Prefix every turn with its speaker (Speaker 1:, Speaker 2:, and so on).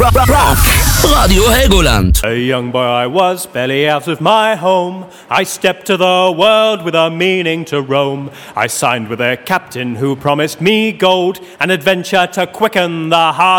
Speaker 1: Radio Helgoland.
Speaker 2: A young boy I was, barely out of my home. I stepped to the world with a meaning to roam. I signed with a captain who promised me gold and adventure to quicken the heart.